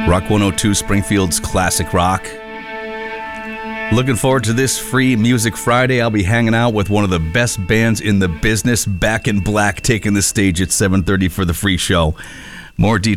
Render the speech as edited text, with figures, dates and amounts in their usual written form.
Rock 102, Springfield's classic rock. Looking forward to this free Music Friday. I'll be hanging out with one of the best bands in the business, Back in Black, taking the stage at 7:30 for the free show. More details